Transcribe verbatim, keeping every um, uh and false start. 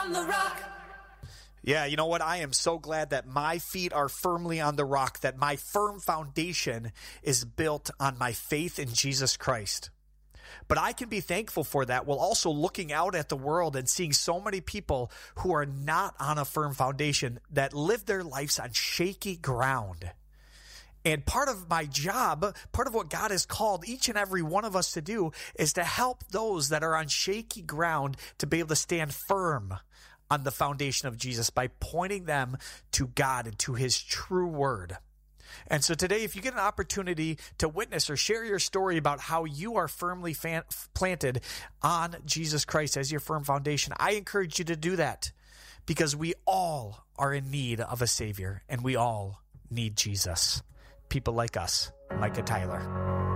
on the rock. Yeah, you know what? I am so glad that my feet are firmly on the rock, that my firm foundation is built on my faith in Jesus Christ. But I can be thankful for that while also looking out at the world and seeing so many people who are not on a firm foundation, that live their lives on shaky ground. And part of my job, part of what God has called each and every one of us to do, is to help those that are on shaky ground to be able to stand firm on the foundation of Jesus by pointing them to God and to his true word. And so today, if you get an opportunity to witness or share your story about how you are firmly fan- planted on Jesus Christ as your firm foundation, I encourage you to do that, because we all are in need of a Savior, and we all need Jesus. People like us, Micah Tyler.